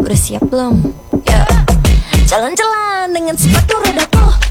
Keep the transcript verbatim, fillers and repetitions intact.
Udah siap belum? Ya, jalan-jalan dengan sepatu rodaku.